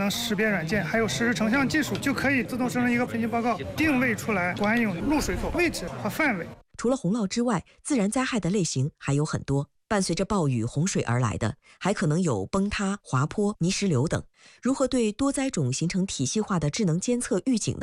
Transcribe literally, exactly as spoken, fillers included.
能识别软件，还有实时成像技术，就可以自动生成一个分析报告，定位出来管涌入水口位置和范围。 除了洪涝之外，自然灾害的类型还有很多。伴随着暴雨、洪水而来的，还可能有崩塌、滑坡、泥石流等。如何对多灾种形成体系化的智能监测预警呢？